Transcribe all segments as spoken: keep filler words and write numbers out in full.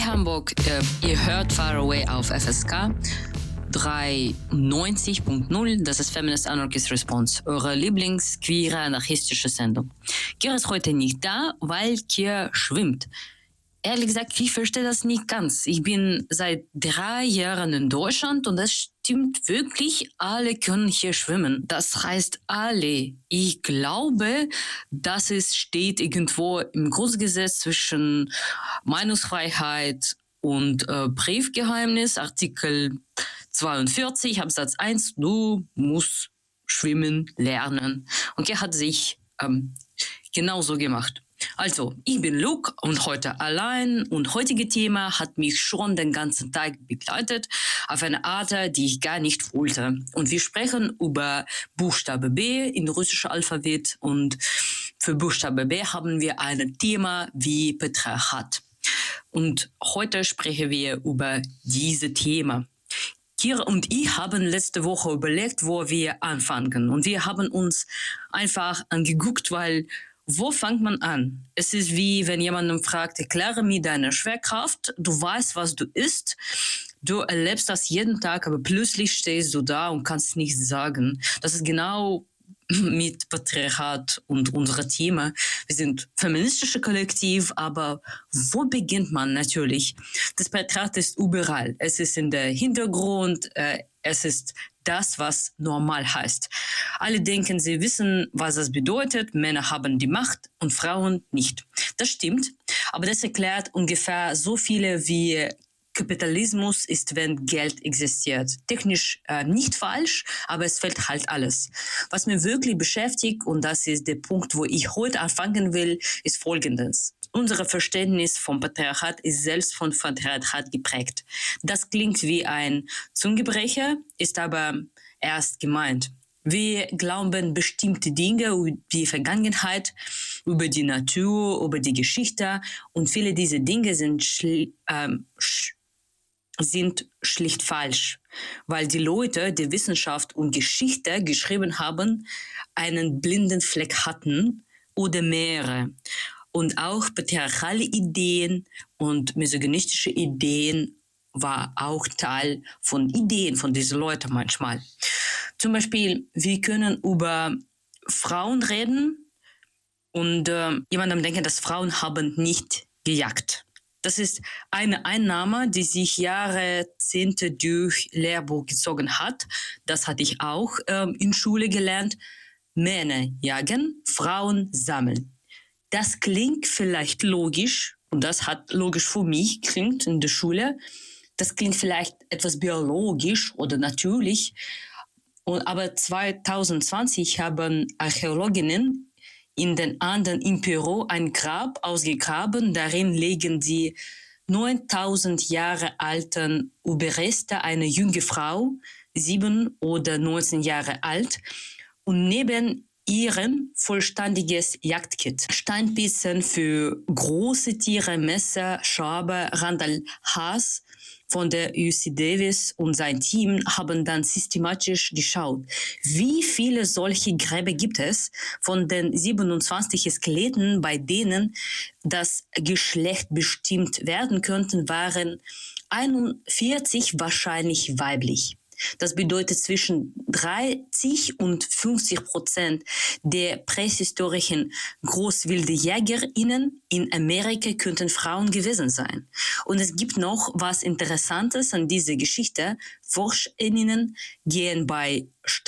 Hamburg. Äh, ihr hört Far Away auf F S K dreiundneunzig Punkt null. Das ist Feminist Anarchist Response, eure Lieblingsqueere anarchistische Sendung. Kira ist heute nicht da, weil Kira schwimmt. Ehrlich gesagt, ich verstehe das nicht ganz. Ich bin seit drei Jahren in Deutschland und das stimmt wirklich, alle können hier schwimmen. Das heißt alle. Ich glaube, dass es steht irgendwo im Grundgesetz zwischen Meinungsfreiheit und äh, Briefgeheimnis, Artikel zweiundvierzig, Absatz eins, du musst schwimmen lernen. Und er hat sich ähm, genauso gemacht. Also, ich bin Luke und heute allein und heutige Thema hat mich schon den ganzen Tag begleitet auf eine Art, die ich gar nicht wollte. Und wir sprechen über Buchstabe B in russischer Alphabet und für Buchstabe B haben wir ein Thema wie Patriarchat. Und heute sprechen wir über dieses Thema. Kira und ich haben letzte Woche überlegt, wo wir anfangen. Und wir haben uns einfach angeguckt, weil wo fängt man an? Es ist wie, wenn jemandem fragt, erkläre mir deine Schwerkraft. Du weißt, was du isst. Du erlebst das jeden Tag, aber plötzlich stehst du da und kannst nichts sagen. Das ist genau mit Patriarchat und unser Thema. Wir sind feministische Kollektiv, aber wo beginnt man natürlich? Das Patriarchat ist überall. Es ist in der Hintergrund, äh, es ist das, was normal heißt. Alle denken, sie wissen, was das bedeutet. Männer haben die Macht und Frauen nicht. Das stimmt, aber das erklärt ungefähr so viele wie Kapitalismus ist, wenn Geld existiert. Technisch äh, nicht falsch, aber es fällt halt alles. Was mir wirklich beschäftigt, und das ist der Punkt, wo ich heute anfangen will, ist Folgendes. Unser Verständnis vom Patriarchat ist selbst von Patriarchat geprägt. Das klingt wie ein Zungenbrecher, ist aber erst gemeint. Wir glauben bestimmte Dinge über die Vergangenheit, über die Natur, über die Geschichte und viele dieser Dinge sind, schli- ähm, sch- sind schlicht falsch, weil die Leute, die Wissenschaft und Geschichte geschrieben haben, einen blinden Fleck hatten oder mehrere. Und auch patriarchale Ideen und misogynistische Ideen war auch Teil von Ideen von diesen Leuten manchmal. Zum Beispiel, wir können über Frauen reden und äh, jemandem denken, dass Frauen haben nicht gejagt. Das ist eine Einnahme, die sich Jahrzehnte durch Lehrbuch gezogen hat. Das hatte ich auch ähm, in Schule gelernt. Männer jagen, Frauen sammeln. Das klingt vielleicht logisch, und das hat logisch für mich klingt in der Schule. Das klingt vielleicht etwas biologisch oder natürlich. Und, aber zwanzig zwanzig haben Archäologinnen in den Anden in Peru ein Grab ausgegraben. Darin liegen die neuntausend Jahre alten Überreste einer jungen Frau, sieben oder neunzehn Jahre alt. Und neben ihrem vollständiges Jagdkit. Steinpissen für große Tiere, Messer, Schaber, Randall Haas von der U C Davis und sein Team haben dann systematisch geschaut, wie viele solche Gräber gibt es von den siebenundzwanzig Skeletten, bei denen das Geschlecht bestimmt werden könnte, waren einundvierzig wahrscheinlich weiblich. Das bedeutet, zwischen dreißig und fünfzig Prozent der prähistorischen GroßwildjägerInnen in Amerika könnten Frauen gewesen sein. Und es gibt noch was Interessantes an dieser Geschichte. ForscherInnen gehen bei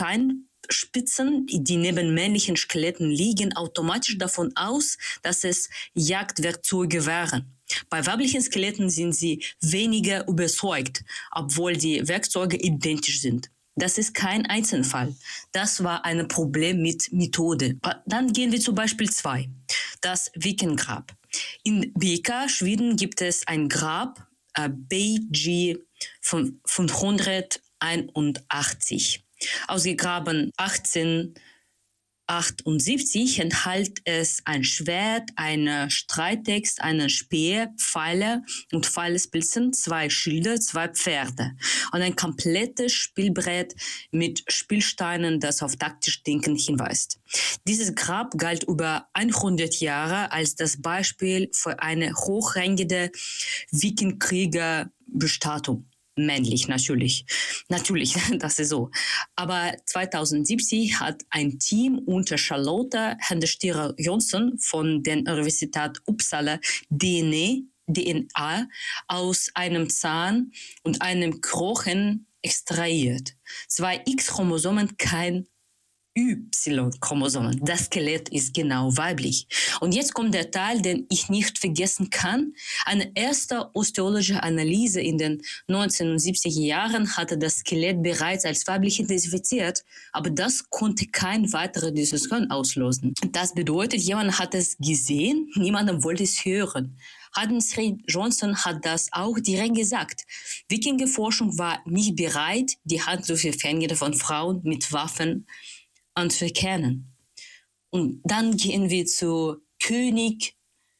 Steinspitzen, die neben männlichen Skeletten liegen, automatisch davon aus, dass es Jagdwerkzeuge waren. Bei weiblichen Skeletten sind sie weniger überzeugt, obwohl die Werkzeuge identisch sind. Das ist kein Einzelfall. Das war ein Problem mit Methode. Dann gehen wir zu Beispiel zwei. Das Vikengrab. In B K, Schweden, gibt es ein Grab, äh, B G fünfhunderteinundachtzig. Ausgegraben achtzehn achtundsiebzig enthält es ein Schwert, einen Streittext, einen Speer, Pfeile und Pfeilespilzen, zwei Schilde, zwei Pferde und ein komplettes Spielbrett mit Spielsteinen, das auf taktisch Denken hinweist. Dieses Grab galt über hundert Jahre als das Beispiel für eine hochrangige Wikingkriegerbestattung. Männlich, natürlich. Natürlich, das ist so. Aber zweitausendsiebzig hat ein Team unter Charlotte Hendestierer-Johnson von der Universität Uppsala D N A, D N A aus einem Zahn und einem Knochen extrahiert. Zwei X-Chromosomen, kein Y-Chromosomen. Das Skelett ist genau weiblich. Und jetzt kommt der Teil, den ich nicht vergessen kann. Eine erste osteologische Analyse in den neunzehnhundertsiebziger Jahren hatte das Skelett bereits als weiblich identifiziert, aber das konnte keine weitere Diskussion auslösen. Das bedeutet, jemand hat es gesehen, niemand wollte es hören. Hendestierer Johnson hat das auch direkt gesagt. Wikingerforschung war nicht bereit, die handgreifliche Fähigkeit von Frauen mit Waffen anzuerkennen. Und dann gehen wir zu König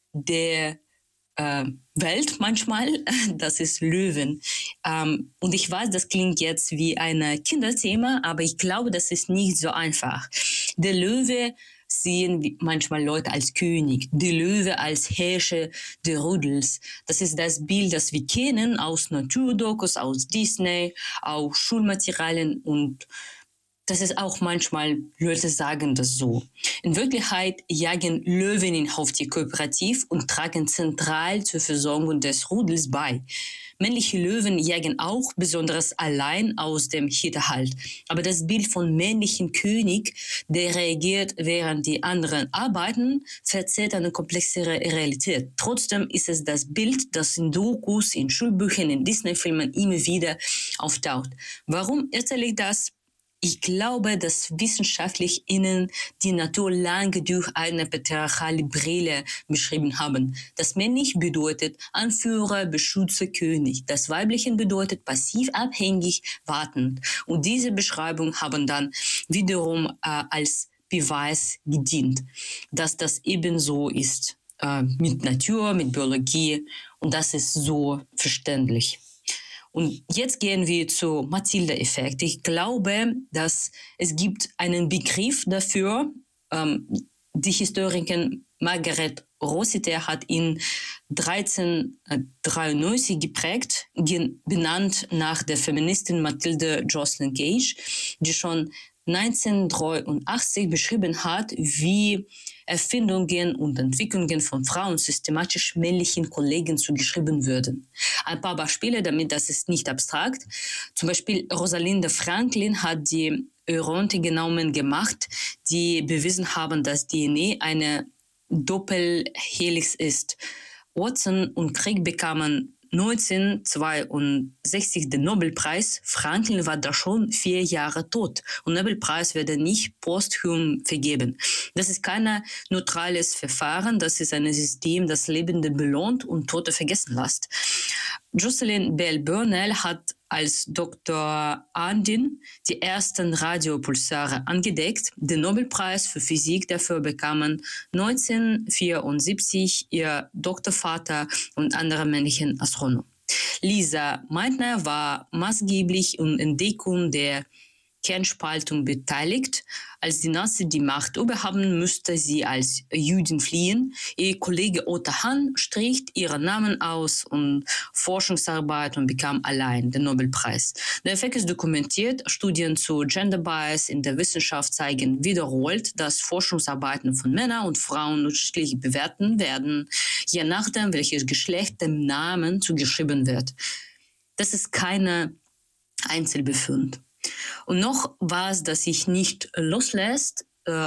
der äh, Welt manchmal, das ist Löwen. Ähm, und ich weiß, das klingt jetzt wie ein Kinderthema, aber ich glaube, das ist nicht so einfach. Der Löwe sehen manchmal Leute als König, der Löwe als Herrscher des Rudels. Das ist das Bild, das wir kennen aus Naturdokus, aus Disney, aus Schulmaterialien und das ist auch manchmal, Leute sagen das so. In Wirklichkeit jagen Löwen in Haustier kooperativ und tragen zentral zur Versorgung des Rudels bei. Männliche Löwen jagen auch besonders allein aus dem Hinterhalt. Aber das Bild von männlichen König, der reagiert, während die anderen arbeiten, verzerrt eine komplexere Realität. Trotzdem ist es das Bild, das in Dokus, in Schulbüchern, in Disney-Filmen immer wieder auftaucht. Warum erzähle ich das? Ich glaube, dass wissenschaftlich ihnen die Natur lange durch eine patriarchale Brille beschrieben haben. Das männlich bedeutet Anführer, Beschützer, König. Das weibliche bedeutet passiv, abhängig, wartend. Und diese Beschreibung haben dann wiederum äh, als Beweis gedient, dass das ebenso ist äh, mit Natur, mit Biologie. Und das ist so verständlich. Und jetzt gehen wir zu Matilda-Effekt. Ich glaube, dass es gibt einen Begriff dafür. Ähm, die Historikerin Margaret Rossiter hat ihn dreizehnhundertdreiundneunzig geprägt, benannt nach der Feministin Matilda Jocelyn Gage, die schon neunzehnhundertdreiundachtzig beschrieben hat, wie Erfindungen und Entwicklungen von Frauen systematisch männlichen Kollegen zugeschrieben würden. Ein paar Beispiele, damit das ist nicht abstrakt. Zum Beispiel Rosalind Franklin hat die Euronte-Genomen gemacht, die bewiesen haben, dass D N A eine Doppelhelix ist. Watson und Crick bekamen neunzehnhundertzweiundsechzig den Nobelpreis. Franklin war da schon vier Jahre tot. Und Nobelpreis wird nicht posthum vergeben. Das ist kein neutrales Verfahren. Das ist ein System, das Lebende belohnt und Tote vergessen lässt. Jocelyn Bell Burnell hat als Doktor Andin die ersten Radiopulsare angedeckt. Den Nobelpreis für Physik dafür bekamen neunzehnhundertvierundsiebzig ihr Doktorvater und andere männliche Astronomen. Lisa Meitner war maßgeblich in der Entdeckung der Kernspaltung beteiligt. Als die Nazis die Macht überhaben, musste sie als Jüdin fliehen. Ihr Kollege Otto Hahn strich ihren Namen aus und Forschungsarbeit und bekam allein den Nobelpreis. Der Effekt ist dokumentiert. Studien zu Gender Bias in der Wissenschaft zeigen wiederholt, dass Forschungsarbeiten von Männern und Frauen unterschiedlich bewertet werden, je nachdem, welches Geschlecht dem Namen zugeschrieben wird. Das ist keine Einzelbefund. Und noch was, das sich nicht loslässt, äh,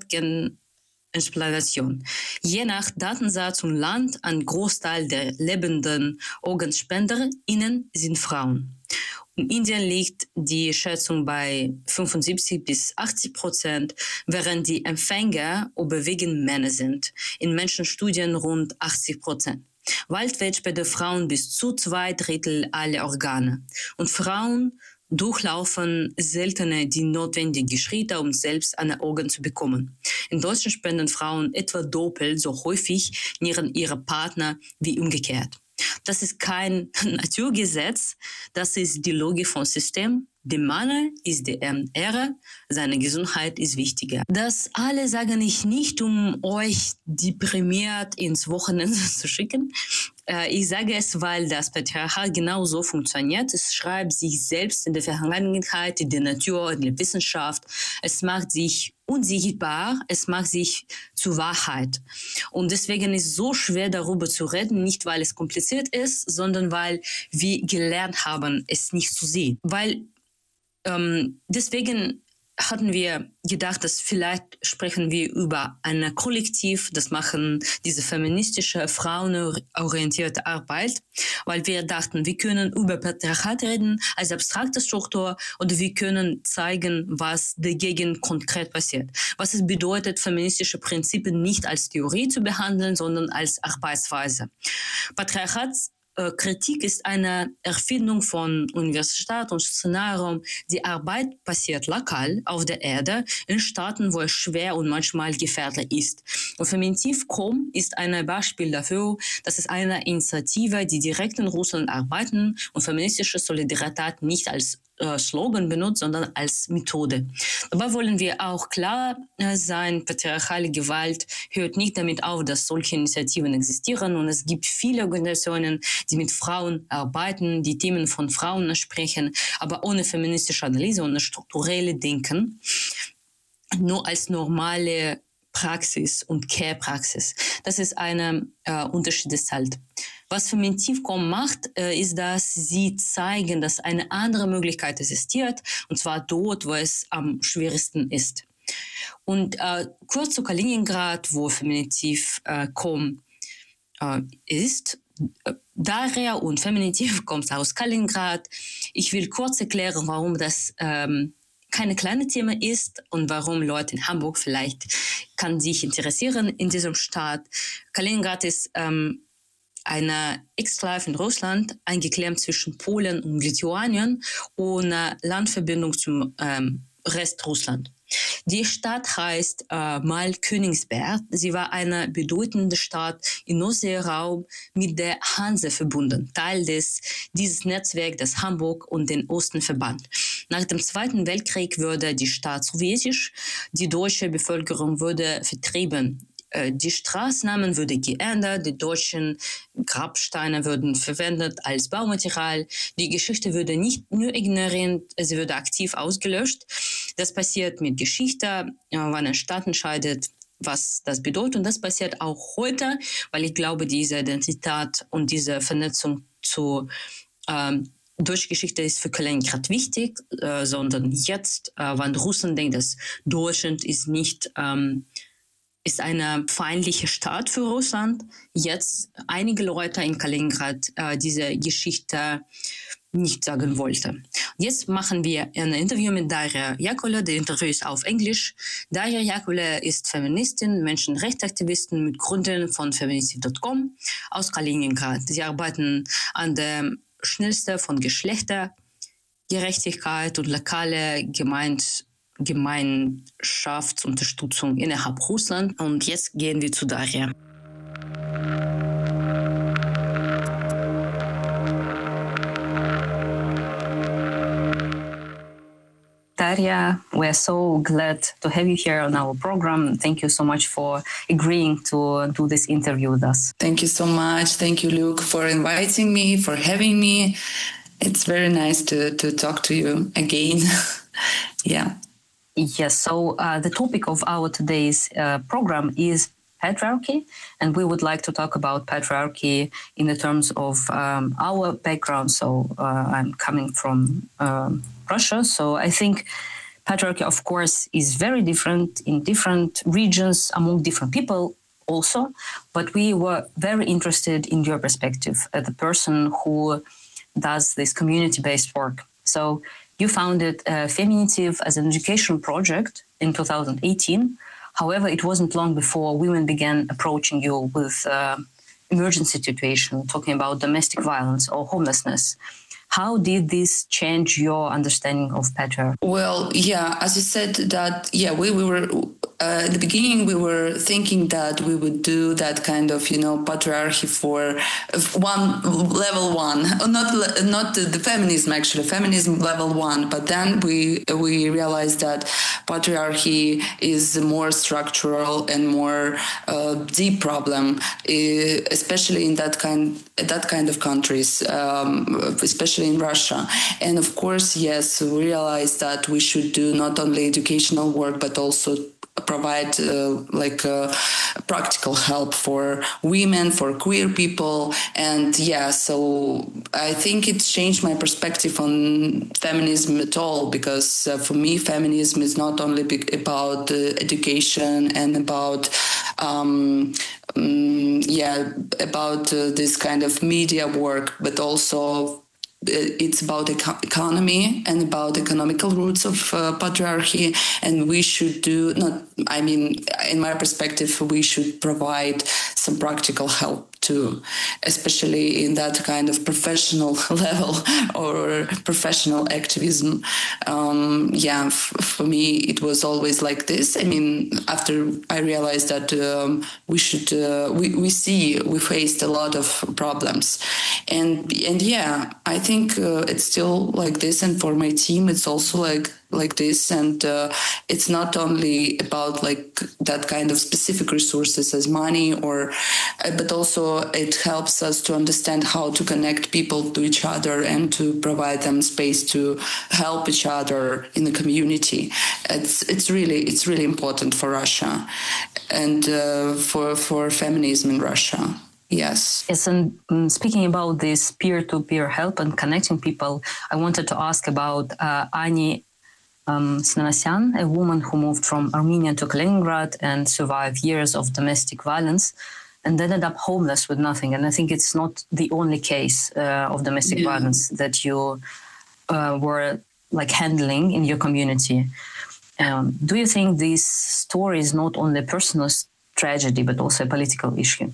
Organexplantation. Je nach Datensatz und Land, ein Großteil der lebenden OrganspenderInnen sind Frauen. In Indien liegt die Schätzung bei fünfundsiebzig bis achtzig Prozent, während die Empfänger überwiegend Männer sind. In Menschenstudien rund achtzig Prozent. Weltweit spenden Frauen bis zu zwei Drittel aller Organe. Und Frauen durchlaufen seltene die notwendigen Schritte, um selbst eine Organ zu bekommen. In Deutschland spenden Frauen etwa doppelt so häufig Nieren ihrer Partner wie umgekehrt. Das ist kein Naturgesetz, das ist die Logik vom System. Dem Mann ist die Ehre, seine Gesundheit ist wichtiger. Das alle sage ich nicht, um euch deprimiert ins Wochenende zu schicken. Ich sage es, weil das Patriarchat genau so funktioniert. Es schreibt sich selbst in der Vergangenheit, in der Natur, in der Wissenschaft. Es macht sich unsichtbar, es macht sich zur Wahrheit. Und deswegen ist es so schwer, darüber zu reden, nicht weil es kompliziert ist, sondern weil wir gelernt haben, es nicht zu sehen. Weil ähm, deswegen hatten wir gedacht, dass vielleicht sprechen wir über ein Kollektiv, das machen diese feministische, frauenorientierte Arbeit, weil wir dachten, wir können über Patriarchat reden als abstrakte Struktur oder wir können zeigen, was dagegen konkret passiert. Was es bedeutet, feministische Prinzipien nicht als Theorie zu behandeln, sondern als Arbeitsweise. Patriarchat Kritik ist eine Erfindung von Universität und Szenarium. Die Arbeit passiert lokal auf der Erde in Staaten, wo es schwer und manchmal gefährlich ist. Und Feminitiv Punkt com ist ein Beispiel dafür, dass es eine Initiative, die direkt in Russland arbeiten und feministische Solidarität nicht als äh, Slogan benutzt, sondern als Methode. Dabei wollen wir auch klar äh, sein, patriarchale Gewalt hört nicht damit auf, dass solche Initiativen existieren und es gibt viele Organisationen, die mit Frauen arbeiten, die Themen von Frauen sprechen, aber ohne feministische Analyse und strukturelle Denken, nur als normale Praxis und Care-Praxis. Das ist ein äh, Unterschied ist halt. Was Feminitiv Punkt com macht, äh, ist, dass sie zeigen, dass eine andere Möglichkeit existiert, und zwar dort, wo es am schwierigsten ist. Und äh, kurz zu Kaliningrad, wo Feminitiv Punkt com äh, ist, Daria und Feminitiv kommt aus Kaliningrad. Ich will kurz erklären, warum das ähm, keine kleine Thema ist und warum Leute in Hamburg vielleicht kann sich interessieren in diesem Staat. Kaliningrad ist ähm, eine Exklave in Russland, eingeklemmt zwischen Polen und Lituanien ohne Landverbindung zum ähm, Rest Russland. Die Stadt heißt äh, mal Königsberg. Sie war eine bedeutende Stadt im Ostseeraum mit der Hanse verbunden, Teil des dieses Netzwerks, das Hamburg und den Osten verband. Nach dem Zweiten Weltkrieg wurde die Stadt sowjetisch, die deutsche Bevölkerung wurde vertrieben. Die Straßennamen wurden geändert, die deutschen Grabsteine wurden verwendet als Baumaterial. Die Geschichte wurde nicht nur ignoriert, sie wurde aktiv ausgelöscht. Das passiert mit Geschichte, wann eine Stadt entscheidet, was das bedeutet. Und das passiert auch heute, weil ich glaube, diese Identität und diese Vernetzung zu ähm, deutsche Geschichte ist für Kaliningrad wichtig, äh, sondern jetzt, äh, wenn Russland denkt, dass Deutschland ist nicht ähm, ist eine feindliche Stadt für Russland. Jetzt einige Leute in Kaliningrad äh, diese Geschichte nicht sagen wollten. Jetzt machen wir ein Interview mit Daria Jakula. Das Interview ist auf Englisch. Daria Jakula ist Feministin, Menschenrechtsaktivistin, Mitgründerin von Feminitiv Punkt com aus Kaliningrad. Sie arbeiten an der Schnellste von Geschlechtergerechtigkeit und lokale Gemeinde Gemeinschaftsunterstützung innerhalb Russland. Und jetzt gehen wir zu Daria. Daria, we're so glad to have you here on our program. Thank you so much for agreeing to do this interview with us. Thank you so much. Thank you, Luke, for inviting me, for having me. It's very nice to, to talk to you again. Yeah. Yes, so uh, the topic of our today's uh, program is patriarchy, and we would like to talk about patriarchy in the terms of um, our background. So uh, I'm coming from um, Russia, so I think patriarchy, of course, is very different in different regions among different people also, but we were very interested in your perspective as the person who does this community-based work. So you founded uh, Feminitiv as an educational project in two thousand eighteen. However, it wasn't long before women began approaching you with uh, emergency situation, talking about domestic violence or homelessness. how did this change your understanding of patriarchy? Well, yeah, as you said that, yeah, we, we were, uh, in the beginning, we were thinking that we would do that kind of, you know, patriarchy for one level one, not not the feminism, actually, feminism level one. But then we we realized that patriarchy is more structural and more uh, deep problem, especially in that kind that kind of countries, um, especially in Russia. And of course, yes, we realized that we should do not only educational work but also provide uh, like uh, practical help for women, for queer people. And yeah, so I think it's changed my perspective on feminism at all, because uh, for me, feminism is not only about uh, education and about um, um, yeah, about uh, this kind of media work, but also it's about eco- economy and about economical roots of uh, patriarchy. And we should do not, I mean, in my perspective, we should provide some practical help too, especially in that kind of professional level or professional activism. Um, yeah, f- for me, it was always like this. I mean, after I realized that um, we should, uh, we, we see, we faced a lot of problems. And, and yeah, I think uh, it's still like this. And for my team, it's also like like this. And uh, it's not only about like that kind of specific resources as money, or uh, but also it helps us to understand how to connect people to each other and to provide them space to help each other in the community. It's it's really it's really important for Russia and uh, for for feminism in Russia. Yes. Yes, and um, speaking about this peer-to-peer help and connecting people, I wanted to ask about uh, Ani Um, Snanasyan, a woman who moved from Armenia to Kaliningrad and survived years of domestic violence and ended up homeless with nothing. And I think it's not the only case uh, of domestic yeah. violence that you uh, were like handling in your community. Um, do you think this story is not only a personal tragedy, but also a political issue?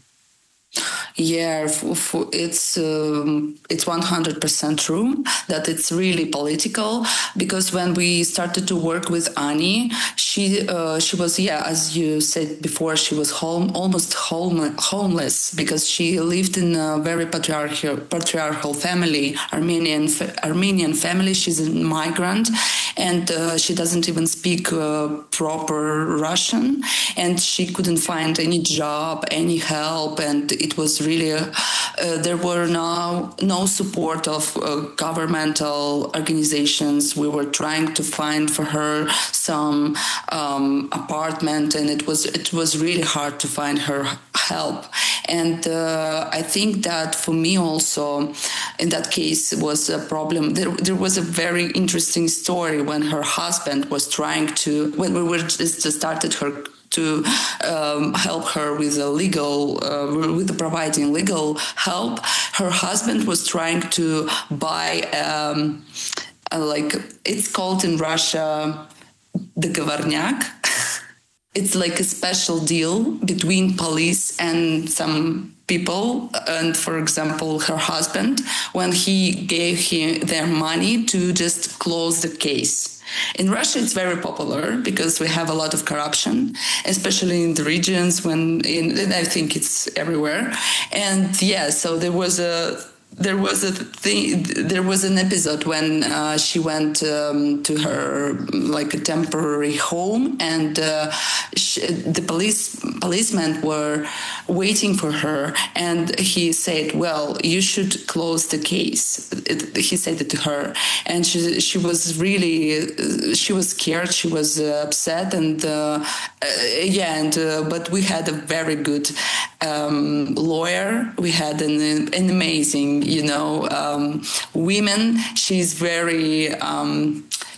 Yeah, it's um, it's one hundred percent true that it's really political, because when we started to work with Ani, she uh, she was, yeah, as you said before, she was home almost home, homeless because she lived in a very patriarchal patriarchal family, Armenian Armenian family. She's a migrant, and uh, she doesn't even speak uh, proper Russian, and she couldn't find any job, any help, and it was really uh, uh, there were no no support of uh, governmental organizations. We were trying to find for her some um, apartment, and it was it was really hard to find her help. And uh, I think that for me also, in that case, was a problem. There, there was a very interesting story when her husband was trying to, when we were just started her to um, help her with a legal, uh, with the providing legal help. Her husband was trying to buy, um, uh, like it's called in Russia, договорняк. It's like a special deal between police and some people. And for example, her husband, when he gave him their money to just close the case. In Russia, it's very popular because we have a lot of corruption, especially in the regions when, in, and I think it's everywhere. And yeah, so there was a, there was a thing, there was an episode when uh, she went um, to her like a temporary home, and uh, she, the police policemen were waiting for her, and he said, "Well, you should close the case." It, he said it to her, and she she was really she was scared, she was uh, upset, and uh, uh, yeah, and uh, but we had a very good um, lawyer. We had an an amazing, you know, um, women. She's very, um,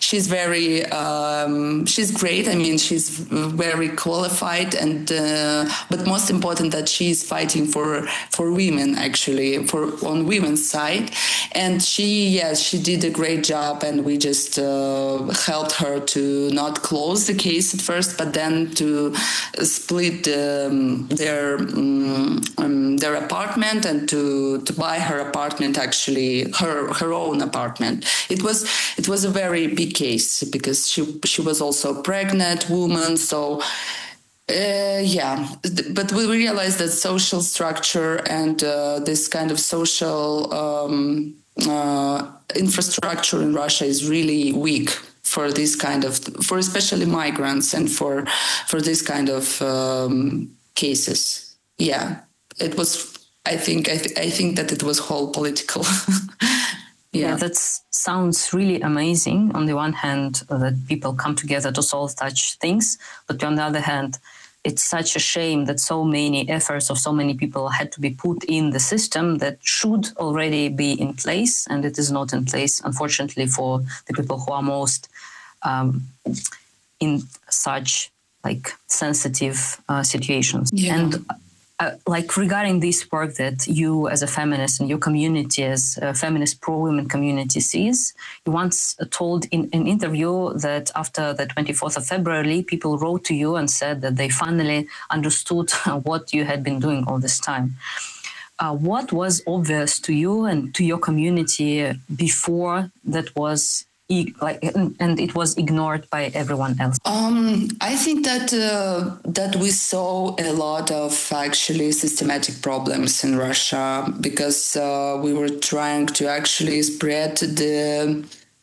she's very um, she's great. I mean, she's very qualified, and uh, but most important that she's fighting for for women, actually, for on women's side. And she, yes, she did a great job, and we just uh, helped her to not close the case at first, but then to split um, their um, um, their apartment and to to buy her apartment, actually her her own apartment. It was it was a very big case because she she was also a pregnant woman, so. Uh, yeah, but we realized that social structure and uh, this kind of social um, uh, infrastructure in Russia is really weak for this kind of, for especially migrants and for for this kind of um, cases. Yeah, it was. I think I, th- I think that it was whole political. Yeah, yeah, that sounds really amazing. On the one hand, uh, that people come together to solve such things, but on the other hand, it's such a shame that so many efforts of so many people had to be put in the system that should already be in place, and it is not in place, unfortunately, for the people who are most um, in such like sensitive uh, situations. Yeah. And Uh, like regarding this work that you as a feminist and your community as a feminist pro-women community sees, you once told in an interview that after the twenty-fourth of February, people wrote to you and said that they finally understood what you had been doing all this time. Uh, what was obvious to you and to your community before that was like, and it was ignored by everyone else? Um, I think that uh, that we saw a lot of actually systematic problems in Russia because uh, we were trying to actually spread the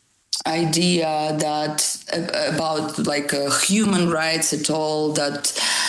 idea that uh, about like uh, human rights at all, that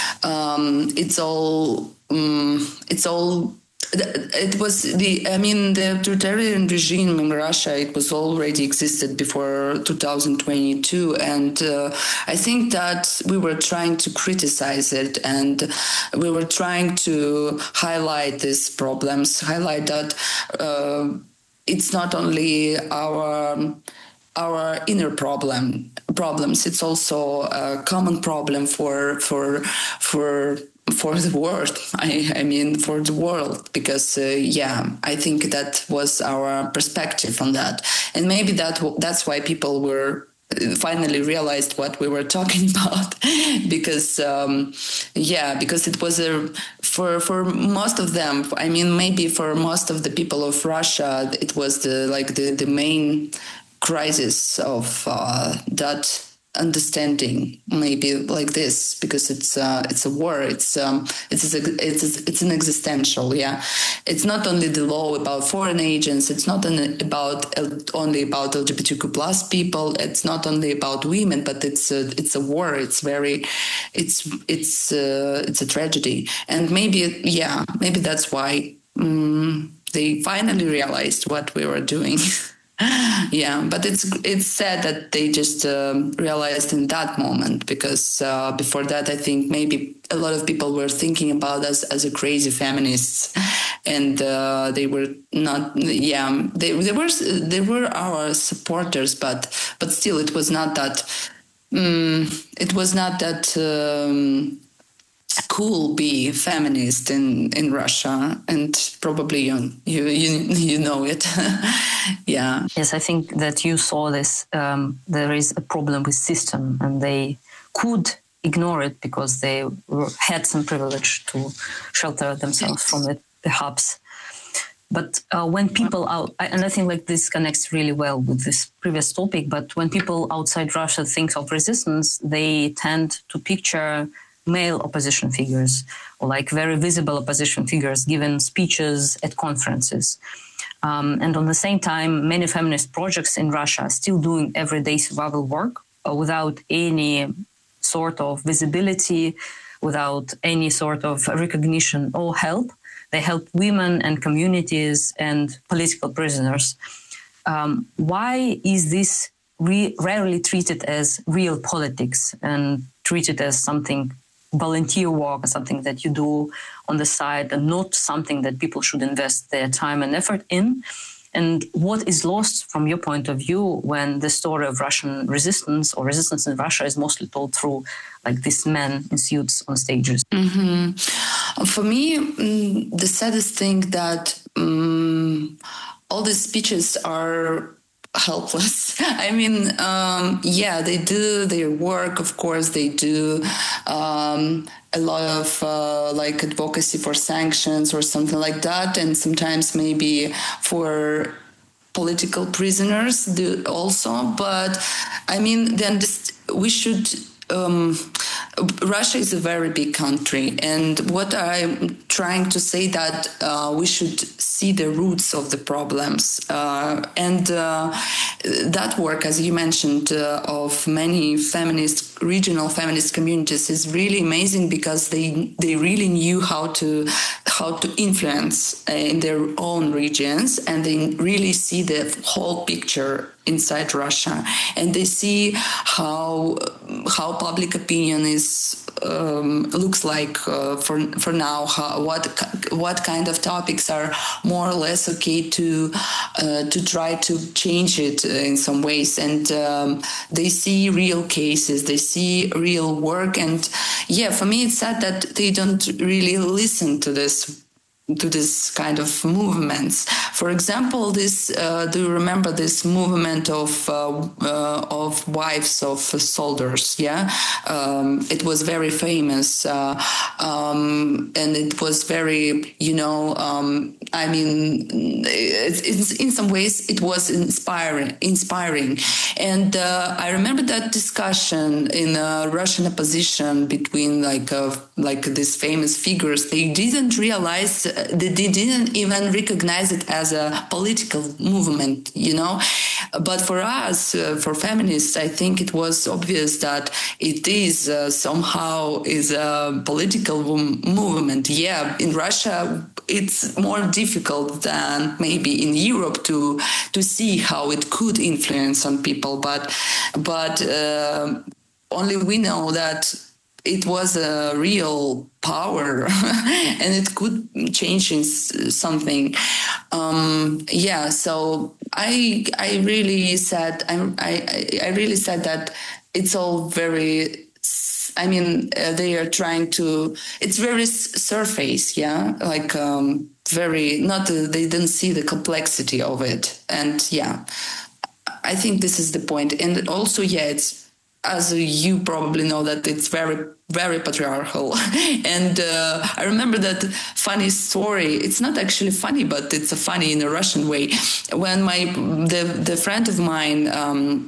um, it's all um, it's all. It was the, I mean, the authoritarian regime in Russia, it was already existed before two thousand twenty-two. And uh, I think that we were trying to criticize it, and we were trying to highlight these problems, highlight that uh, it's not only our our inner problem problems, it's also a common problem for for for for the world. I, I mean, for the world, because uh, yeah, I think that was our perspective on that, and maybe that that's why people were finally realized what we were talking about, because um, yeah, because it was a for for most of them. I mean, maybe for most of the people of Russia, it was the like the the main crisis of uh, that understanding, maybe like this, because it's uh, it's a war. It's um, it's a, it's a, it's an existential. Yeah, it's not only the law about foreign agents. It's not only about only about L G B T Q plus people. It's not only about women, but it's a, it's a war. It's very, it's it's uh, it's a tragedy. And maybe yeah, maybe that's why um, they finally realized what we were doing. Yeah, but it's it's sad that they just um, realized in that moment, because uh, before that, I think maybe a lot of people were thinking about us as a crazy feminists, and uh, they were not. Yeah, they they were they were our supporters, but but still, it was not that. Um, it was not that. Um, cool be feminist in in Russia, and probably you you you, you know it. Yeah. Yes, I think that you saw this. Um, there is a problem with system, and they could ignore it because they were, had some privilege to shelter themselves from it, perhaps. But uh, when people out, and I think like this connects really well with this previous topic, but when people outside Russia think of resistance, they tend to picture male opposition figures, or like very visible opposition figures giving speeches at conferences. Um, and on the same time, many feminist projects in Russia are still doing everyday survival work uh, without any sort of visibility, without any sort of recognition or help. They help women and communities and political prisoners. Um, why is this re- rarely treated as real politics and treated as something volunteer work, something that you do on the side, and not something that people should invest their time and effort in? And what is lost from your point of view when the story of Russian resistance or resistance in Russia is mostly told through like these men in suits on stages? Mm-hmm. For me, mm, the saddest thing that um, all these speeches are helpless. I mean, um, yeah, they do their work, of course, they do um, a lot of uh, like advocacy for sanctions or something like that, and sometimes maybe for political prisoners do also. But I mean, then this, we should. Um, Russia is a very big country, and what I'm trying to say that uh, we should see the roots of the problems, uh, and uh, that work, as you mentioned, uh, of many feminist regional feminist communities is really amazing because they they really knew how to how to influence uh, in their own regions, and they really see the whole picture inside Russia, and they see how how public opinion is um, looks like uh, for for now. How, what what kind of topics are more or less okay to uh, to try to change it in some ways, and um, they see real cases, they see real work, and yeah, for me it's sad that they don't really listen to this. to this kind of movements. For example, this uh, do you remember this movement of uh, uh, of wives of soldiers? Yeah, um, it was very famous, uh, um, and it was very, you know, um, I mean, it, it's, in some ways it was inspiring, inspiring. And uh, I remember that discussion in uh, Russian opposition between like uh, like these famous figures. They didn't realize. They didn't even recognize it as a political movement, you know. But for us, uh, for feminists, I think it was obvious that it is uh, somehow is a political movement. Yeah, in Russia, it's more difficult than maybe in Europe to to see how it could influence on people. But but uh, only we know that it was a real power and it could change something. Um, yeah, so I I really said I I really said that it's all very. I mean, uh, they are trying to. It's very surface, yeah, like um, very not. Uh, they didn't see the complexity of it, and yeah, I think this is the point. And also, yeah, it's. As you probably know, that it's very, very patriarchal. And uh, I remember that funny story. It's not actually funny, but it's a funny in a Russian way. When my the the friend of mine. Um,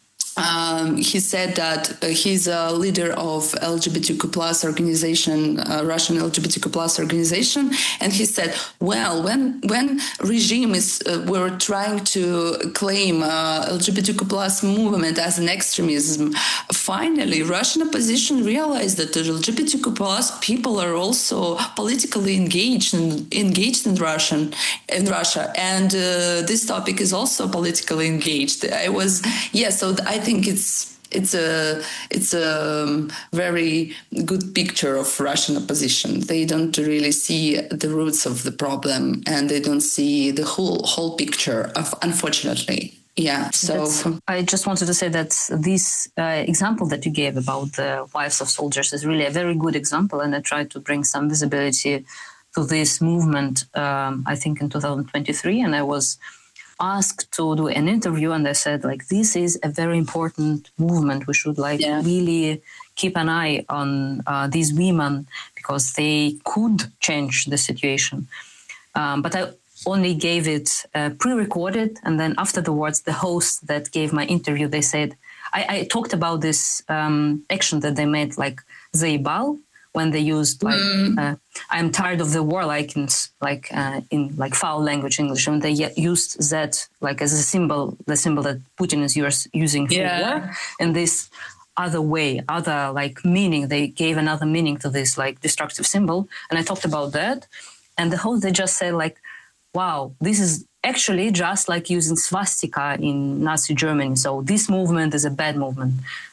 Um, he said that uh, he's a leader of L G B T Q plus organization, uh, Russian L G B T Q plus organization, and he said, "Well, when when regime is uh, were trying to claim uh, L G B T Q plus movement as an extremism, finally Russian opposition realized that the L G B T Q plus people are also politically engaged and engaged in Russian in Russia, and uh, this topic is also politically engaged." I was yeah, so I. I think it's it's a it's a very good picture of Russian opposition. They don't really see the roots of the problem, and they don't see the whole whole picture of, unfortunately. Yeah. So That's, I just wanted to say that this uh, example that you gave about the wives of soldiers is really a very good example, and I tried to bring some visibility to this movement. Um, I think in two thousand twenty-three, and I was asked to do an interview, and I said, like, this is a very important movement. We should like yeah. really keep an eye on uh, these women because they could change the situation. Um, but I only gave it uh, pre-recorded, and then afterwards, the host that gave my interview, they said, I, I talked about this um, action that they made, like Zaibal, when they used like mm. uh, "I'm tired of the war," like in like uh, in like foul language English, and they used that like as a symbol, the symbol that Putin is yours, using for yeah. war, and this other way, other like meaning, they gave another meaning to this like destructive symbol, and I talked about that, and the host they just said like, "Wow, this is actually just like using swastika in Nazi Germany, so this movement is a bad movement."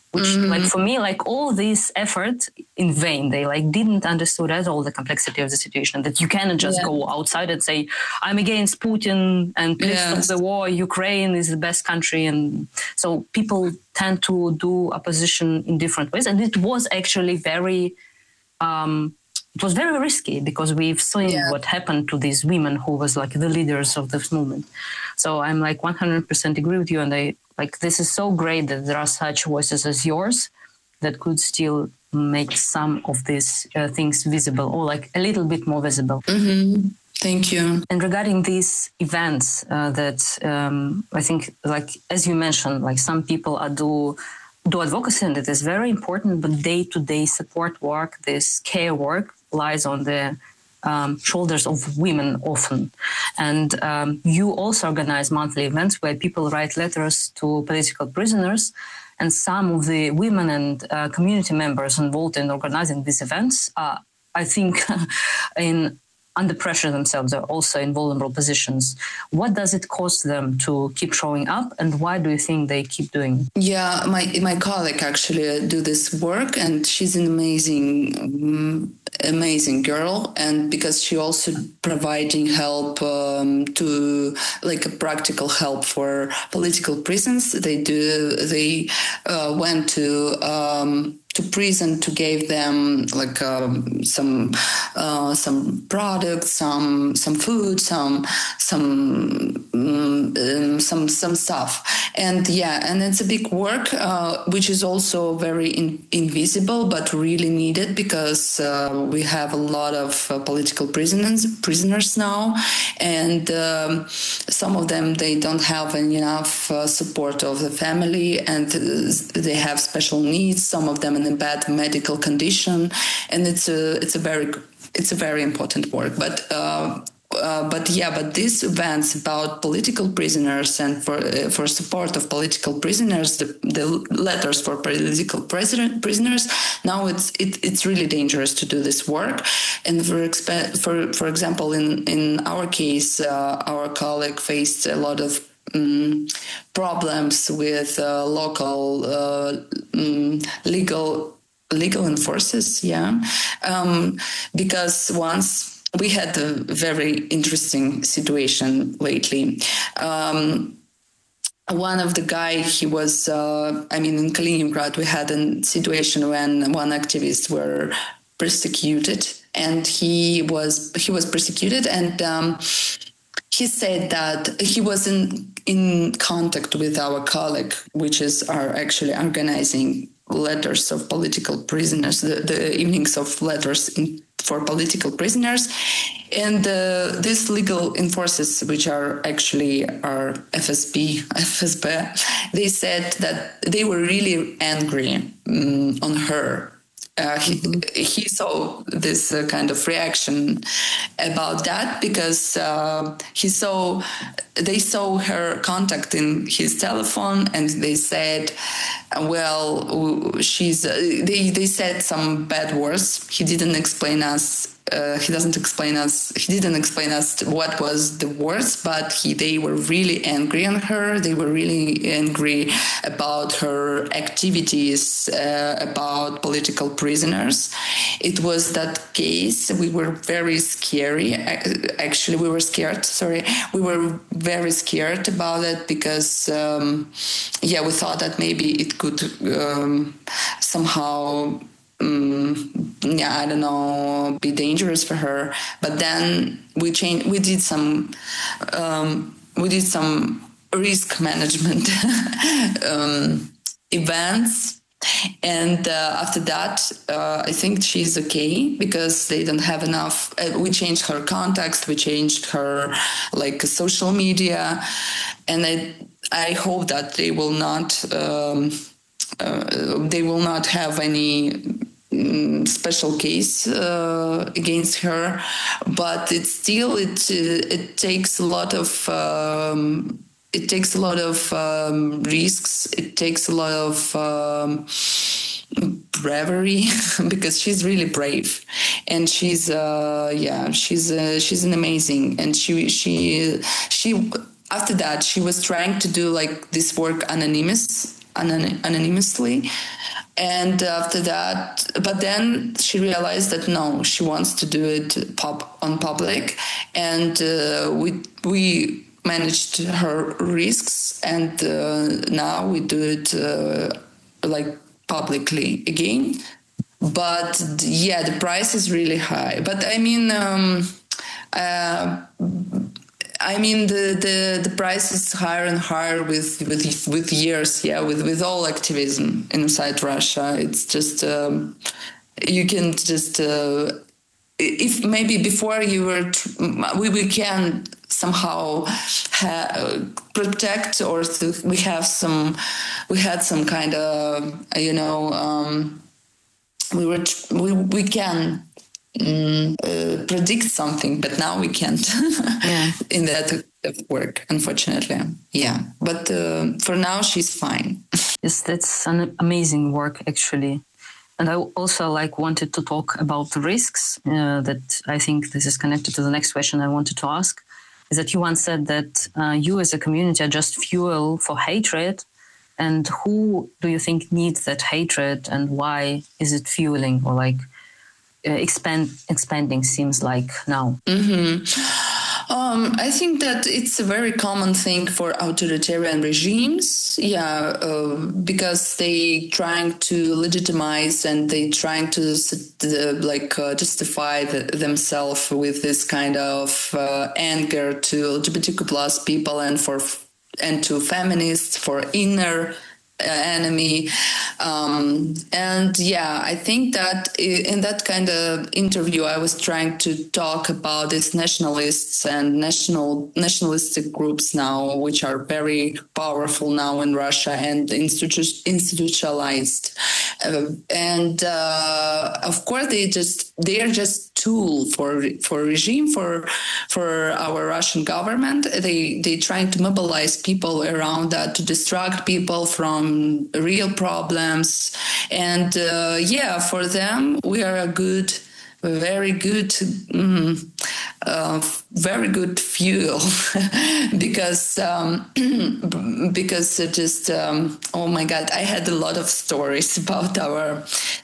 which Mm-hmm. like for me, like all this effort in vain. They like didn't understood at all the complexity of the situation, that you cannot just Yeah. go outside and say, I'm against Putin and please Yes. stop the war. Ukraine is the best country. And so people tend to do opposition in different ways. And it was actually very, um, it was very risky, because we've seen Yeah. what happened to these women who was like the leaders of this movement. So I'm like one hundred percent agree with you. And I like, this is so great that there are such voices as yours that could still make some of these uh, things visible, or like a little bit more visible. Mm-hmm. Thank you. And regarding these events uh, that um, I think, like, as you mentioned, like some people are do do advocacy, and it is very important, but day-to-day support work, this care work, lies on the um, shoulders of women often. And um, you also organize monthly events where people write letters to political prisoners, and some of the women and uh, community members involved in organizing these events are, I think, in under pressure themselves, are also in vulnerable positions. What does it cost them to keep showing up, and why do you think they keep doing it? Yeah, my my colleague actually do this work, and she's an amazing, um, amazing girl. And because she also providing help um, to like a practical help for political prisons. They do. They uh, went to. Um, to prison to give them like um, some uh, some products, some some food, some some um, some some stuff, and yeah, and it's a big work, uh, which is also very in, invisible but really needed, because uh, we have a lot of uh, political prisoners prisoners now, and um, some of them they don't have enough uh, support of the family, and they have special needs. Some of them in a bad medical condition, and it's a it's a very it's a very important work. But uh, uh, but yeah, but these events about political prisoners and for uh, for support of political prisoners, the, the letters for political president, prisoners. Now it's it, it's really dangerous to do this work. And for exp- for for example, in in our case, uh, our colleague faced a lot of Um, problems with uh, local uh, um, legal legal enforcers, yeah, um, because once we had a very interesting situation lately. Um, one of the guy, he was, uh, I mean, in Kaliningrad, we had a situation when one activist were persecuted, and he was he was persecuted, and um, he said that he was in in contact with our colleague, which is are actually organizing letters of political prisoners, the, the evenings of letters in, for political prisoners. And uh, these legal enforcers, which are actually are F S B, F S B, they said that they were really angry um, on her. Uh, he, he saw this uh, kind of reaction about that, because uh, he saw they saw her contact in his telephone, and they said, well, she's uh, they, they said some bad words. He didn't explain us uh, he doesn't explain us he didn't explain us what was the words, but he they were really angry on her. They were really angry about her activities, uh, about political prisoners. It was that case. We were very scary. Actually, we were scared. Sorry, we were very scared about it, because um, yeah, we thought that maybe it could um, somehow. Um, yeah, I don't know, be dangerous for her. But then we changed. We did some. Um, we did some risk management um, events, and uh, after that, uh, I think she's okay, because they don't have enough. Uh, we changed her context. We changed her like social media, and I I hope that they will not. Um, uh, they will not have any special case uh, against her, but it's still it uh, it takes a lot of um, it takes a lot of um, risks. It takes a lot of um, bravery because she's really brave, and she's uh, yeah she's uh, she's an amazing, and she she she after that she was trying to do like this work anonymous anon- anonymously. And after that, but then she realized that no, she wants to do it pub, on public. And uh, we we managed her risks, and uh, now we do it uh, like publicly again. But yeah, the price is really high. But I mean, um, uh, I mean the, the, the price is higher and higher with with with years. Yeah, with, with all activism inside Russia, it's just um, you can just uh, if maybe before you were we we can somehow ha- protect or th- we have some we had some kind of you know. Um, we were we, we can um, uh, predict something, but now we can't Yeah. in that work, unfortunately. Yeah, but uh, for now she's fine. Yes, that's an amazing work, actually. And I also like wanted to talk about the risks uh, that I think this is connected to the next question I wanted to ask, is that you once said that uh, you as a community are just fuel for hatred. And who do you think needs that hatred, and why is it fueling or like uh, expand expanding seems like now? Mm-hmm. Um, I think that it's a very common thing for authoritarian regimes, yeah, uh, because they trying to legitimize and they trying to uh, like uh, justify the, themselves with this kind of uh, anger to L G B T Q plus people and for and to feminists for inner uh, enemy. Um, and yeah, I think that in that kind of interview, I was trying to talk about these nationalists and national nationalistic groups now, which are very powerful now in Russia and institu- institutionalized. Uh, and uh, of course, they just they are just tool for for regime for for our Russian government. They they trying to mobilize people around that to distract people from real problems. And uh, yeah, for them, we are a good, very good, mm, uh, very good fuel because um, because it just um, oh my God, I had a lot of stories about our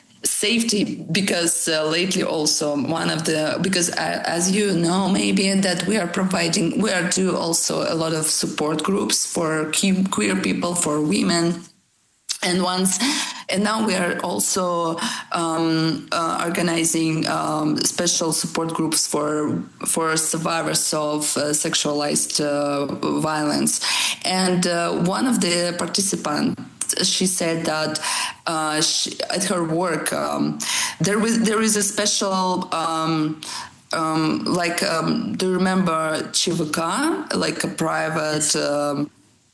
safety because uh, lately also one of the because uh, as you know maybe that we are providing we are do also a lot of support groups for queer people, for women. And once, and now we are also um, uh, organizing um, special support groups for for survivors of uh, sexualized uh, violence. And uh, one of the participants, she said that uh, she, at her work um, there was there is a special. Um, um, like, um, do you remember C V K, like a private? Um,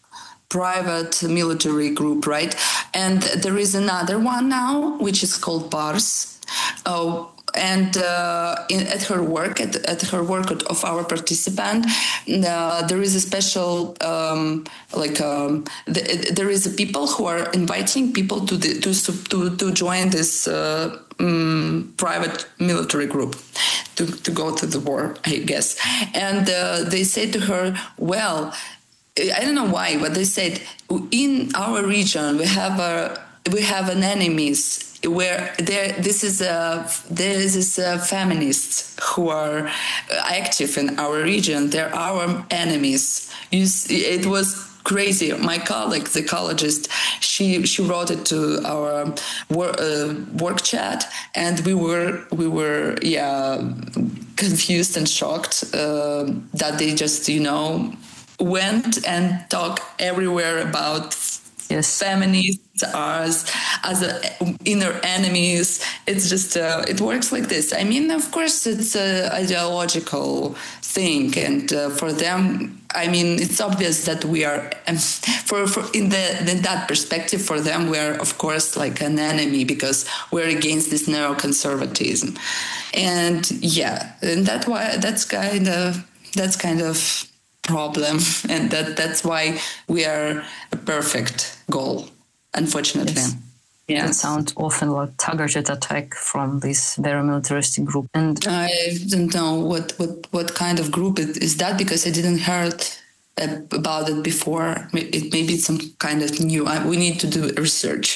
private military group, right? And there is another one now, which is called Pars. Oh, and uh, in, at her work, at, at her work of our participant, uh, there is a special, um, like, um, the, there is a people who are inviting people to the, to to to join this uh, um, private military group to to go to the war, I guess. And uh, they say to her, well, I don't know why, but they said in our region we have a we have an enemies where there this is a there is this uh, feminists who are active in our region. They're our enemies. You see, it was crazy. My colleague, the ecologist, she she wrote it to our work, uh, work chat, and we were we were yeah confused and shocked uh, that they just you know. went and talked everywhere about yes. feminists as as a, inner enemies. It's just uh, it works like this. I mean, of course, it's an ideological thing, and uh, for them, I mean, it's obvious that we are um, for, for in the in that perspective for them we are of course like an enemy because we're against this neoconservatism, and yeah, and that why that's kind of that's kind of. problem, and that that's why we are a perfect goal, unfortunately. Yes. Yeah, it sounds often like targeted attack from this very militaristic group. And I don't know what what what kind of group it is that because I didn't heard about it before. It maybe it's some kind of new. We need to do research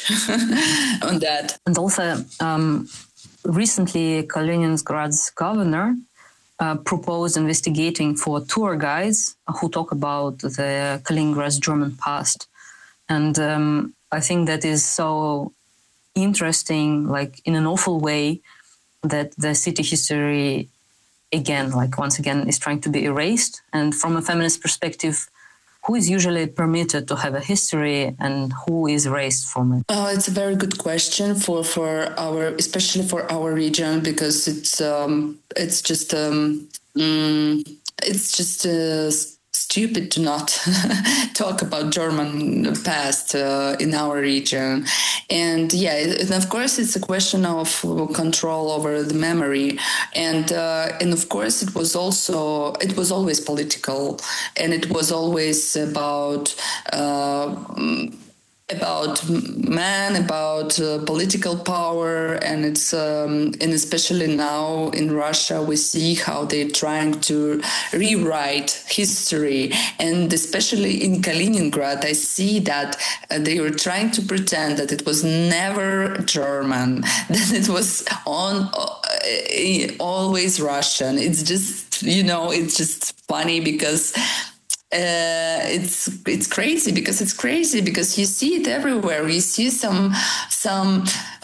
on that. And also, um, recently, Kaliningrad's governor uh, proposed investigating for tour guides who talk about the Kaliningrad's German past. And um, I think that is so interesting, like in an awful way, that the city history, again, like once again, is trying to be erased. And from a feminist perspective, who is usually permitted to have a history and who is erased from it? Oh, it's a very good question for, for our, especially for our region, because it's um, it's just um, mm, it's just uh, stupid to not talk about German past uh, in our region. And yeah, and of course, it's a question of control over the memory. And uh, and of course, it was also, it was always political, and it was always about uh, about men, about uh, political power, and it's um, and especially now in Russia, we see how they're trying to rewrite history, and especially in Kaliningrad, I see that uh, they were trying to pretend that it was never German, that it was on uh, always Russian. It's just, you know, it's just funny because. Uh, it's it's crazy because it's crazy because you see it everywhere. You see some some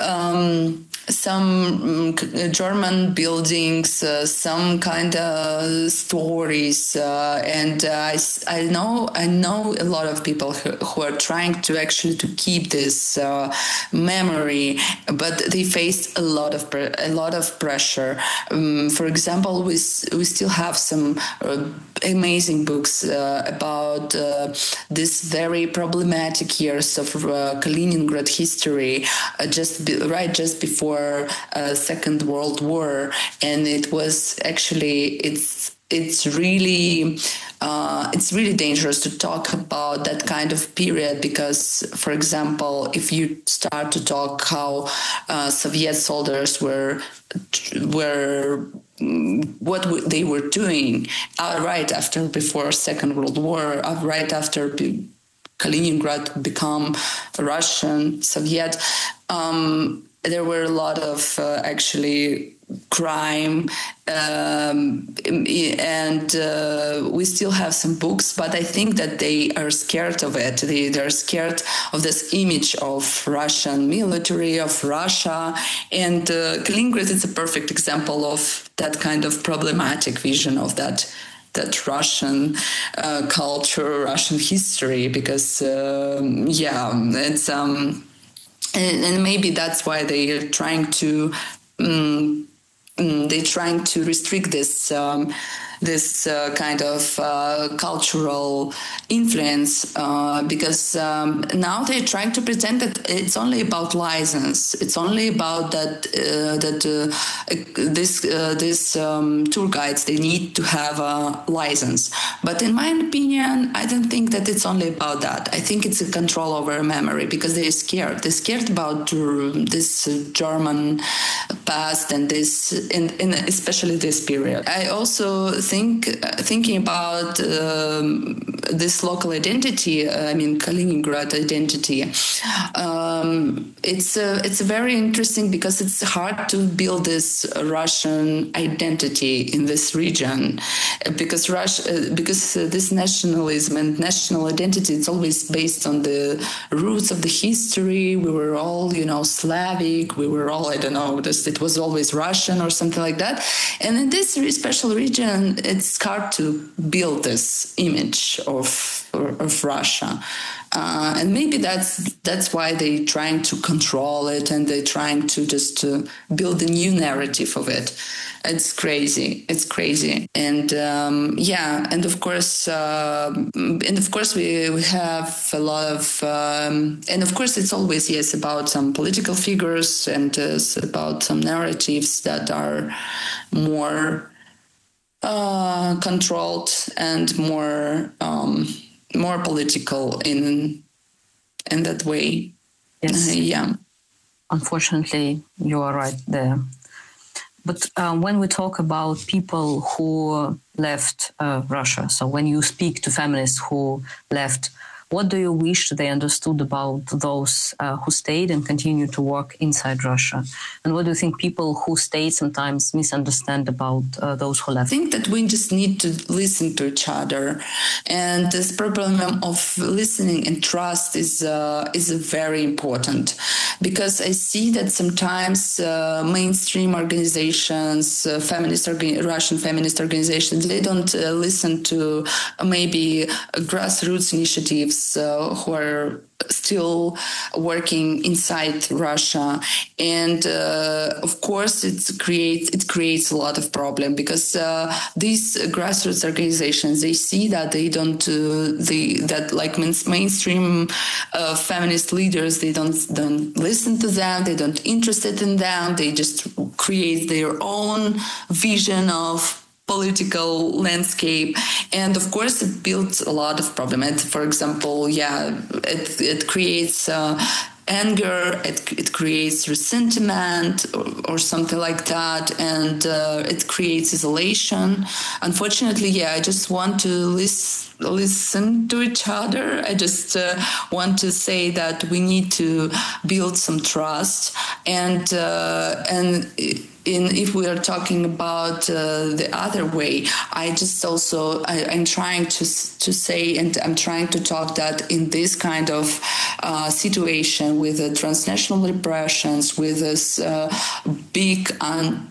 um, some German buildings, uh, some kind of stories, uh, and uh, I, I know I know a lot of people who, who are trying to actually to keep this uh, memory, but they faced a lot of a lot of pressure. Um, for example, we we still have some uh, amazing books uh, about uh, this very problematic years of uh, Kaliningrad history, uh, just be, right just before uh, Second World War, and it was actually it's it's really uh, it's really dangerous to talk about that kind of period because, for example, if you start to talk how uh, Soviet soldiers were were what they were doing uh, right after before Second World War, uh, right after Kaliningrad become Russian, Soviet, um, there were a lot of uh, actually crime, um, and uh, we still have some books, but I think that they are scared of it. They, they're scared of this image of Russian military, of Russia, and uh, Kaliningrad is a perfect example of that kind of problematic vision of that that Russian uh, culture, Russian history, because um, yeah, it's um, and, and maybe that's why they are trying to. Um, They're trying to restrict this um, this uh, kind of uh, cultural influence uh, because um, now they're trying to pretend that it's only about license. It's only about that uh, that uh, this uh, this um, tour guides, they need to have a license. But in my opinion, I don't think that it's only about that. I think it's a control over memory because they're scared. They're scared about this German past and this, in, in especially this period. I also think uh, thinking about um, this local identity. Uh, I mean, Kaliningrad identity. Um, it's uh, it's very interesting because it's hard to build this Russian identity in this region because Russia, uh, because uh, this nationalism and national identity, it's always based on the roots of the history. We were all, you know, Slavic. We were all, I don't know, just it was always Russian or something like that. And in this special region, it's hard to build this image of of Russia. Uh, and maybe that's that's why they're trying to control it and they're trying to just uh, build a new narrative of it. It's crazy. It's crazy. And um, yeah, and of course, uh, and of course, we, we have a lot of, um, and of course, it's always, yes, about some political figures and uh, about some narratives that are more uh, controlled and more um, more political in in that way. Yes. Uh, yeah. Unfortunately, you are right there. But um, when we talk about people who left uh, Russia, so when you speak to feminists who left, what do you wish they understood about those uh, who stayed and continue to work inside Russia? And what do you think people who stayed sometimes misunderstand about uh, those who left? I think that we just need to listen to each other. And this problem of listening and trust is uh, is very important, because I see that sometimes uh, mainstream organizations, uh, feminist orga- Russian feminist organizations, they don't uh, listen to uh, maybe uh, grassroots initiatives uh, who are still working inside Russia, and uh, of course it creates it creates a lot of problem, because uh, these grassroots organizations, they see that they don't uh, they that like mainstream uh, feminist leaders, they don't don't listen to them, they don't interested in them, they just create their own vision of political landscape, and of course it builds a lot of problem. And for example, yeah, it it creates uh, anger, it, it creates resentment or, or something like that, and uh, it creates isolation. Unfortunately, yeah, I just want to listen listen to each other. I just uh, want to say that we need to build some trust, and uh, and in if we are talking about uh, the other way, I just also I, I'm trying to to say, and I'm trying to talk that in this kind of uh, situation with the transnational repressions, with this uh, big un-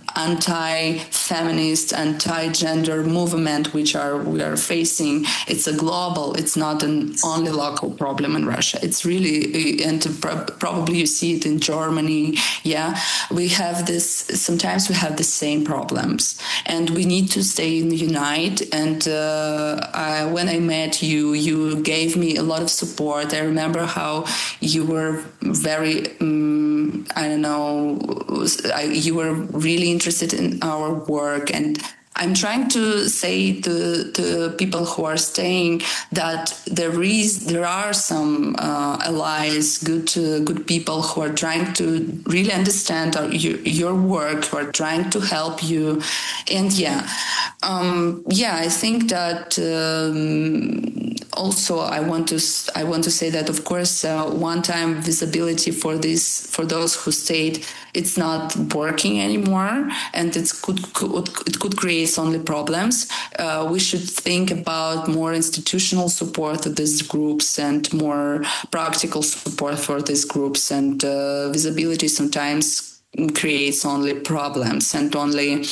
anti-feminist, anti-gender movement which are we are facing, it's a global, it's not an only local problem in Russia. It's really, and pro- probably you see it in Germany. Yeah, we have this, sometimes we have the same problems, and we need to stay unite. And uh, I, when I met you, you gave me a lot of support. I remember how you were very, um, I don't know, I, you were really interested in our work. And I'm trying to say to, to people who are staying that there is there are some uh, allies, good uh, good people who are trying to really understand our, your, your work, who are trying to help you. And yeah, um, yeah, I think that um, also I want to I want to say that, of course, uh, one-time visibility for this for those who stayed, it's not working anymore, and it could, could it could create only problems. Uh, we should think about more institutional support of these groups and more practical support for these groups. And uh, visibility sometimes creates only problems and only,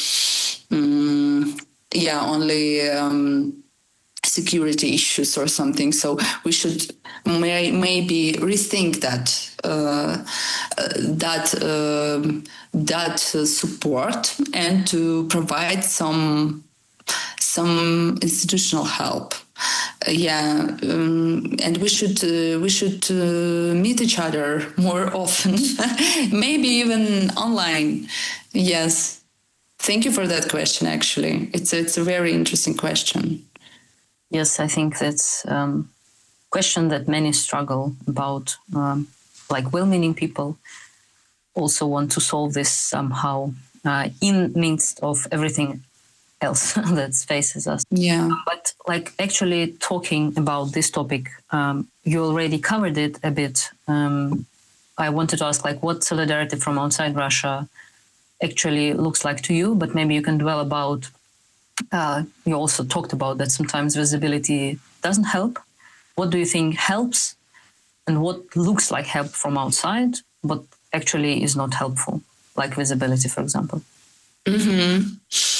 um, yeah, only. Um, security issues or something. So we should may, maybe rethink that uh, uh, that uh, that uh, support, and to provide some some institutional help. Uh, yeah, um, and we should uh, we should uh, meet each other more often, maybe even online. Yes, thank you for that question. Actually, it's it's a very interesting question. Yes, I think that's a um, question that many struggle about. Um, like well-meaning people also want to solve this somehow uh, in midst of everything else that faces us. Yeah. But like actually talking about this topic, um, you already covered it a bit. Um, I wanted to ask, like, what solidarity from outside Russia actually looks like to you, but maybe you can dwell about. Uh, you also talked about that sometimes visibility doesn't help. What do you think helps, and what looks like help from outside, but actually is not helpful, like visibility, for example? Mm-hmm.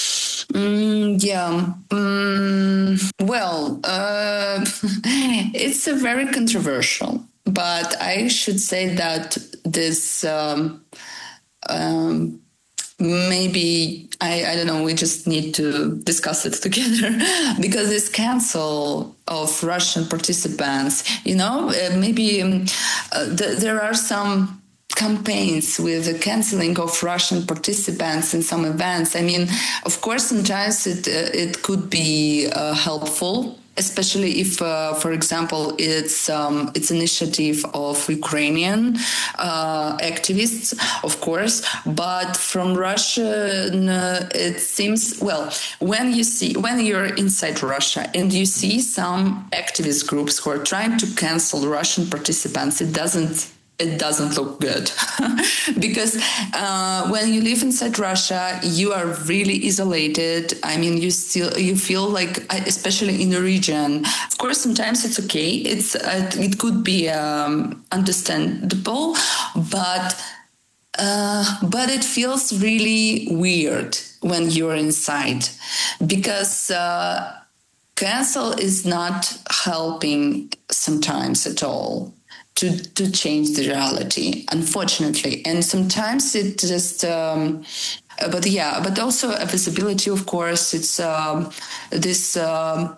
Mm, yeah. Mm, well, uh, it's a very controversial, but I should say that this um, um, maybe I, I don't know, we just need to discuss it together, because this cancel of Russian participants, you know, uh, maybe um, uh, th- there are some campaigns with the canceling of Russian participants in some events. I mean, of course, sometimes it uh, it could be uh, helpful. especially if, uh, for example, it's um, it's initiative of Ukrainian uh, activists, of course. But from Russia, uh, it seems, well, when you see, when you're inside Russia and you see some activist groups who are trying to cancel Russian participants, it doesn't it doesn't look good. Because uh, when you live inside Russia, you are really isolated. I mean, you still, you feel like, especially in the region, of course, sometimes it's okay. It's, uh, it could be um, understandable, but, uh, but it feels really weird when you're inside, because uh, cancel is not helping sometimes at all. To, to change the reality, unfortunately. And sometimes it just, um, but yeah, but also a visibility, of course, it's um, this, um,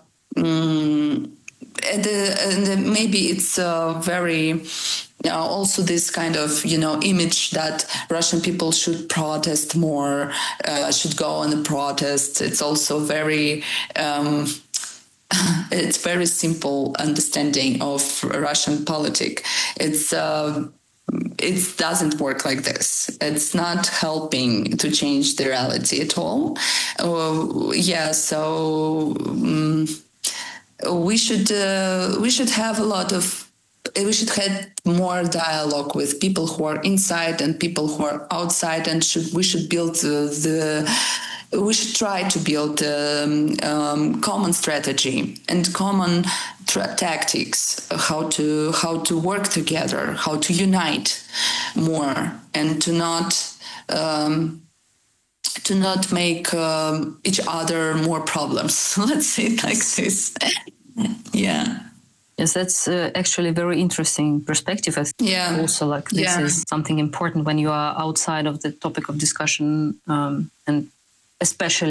mm, and, the, and the, maybe it's uh, very, you know, also this kind of, you know, image that Russian people should protest more, uh, should go on the protest. It's also very, um, it's very simple understanding of Russian politics. It's uh, it doesn't work like this. It's not helping to change the reality at all. Uh, yeah, so um, we should uh, we should have a lot of. We should have more dialogue with people who are inside and people who are outside, and should we should build uh, the. We should try to build um, um, common strategy and common tra- tactics, how to how to work together, how to unite more, and to not um, to not make um, each other more problems. Let's say it like this. Yeah. Yes, that's uh, actually a very interesting perspective. I think yeah. Also, like this yeah. is something important when you are outside of the topic of discussion, um, and especially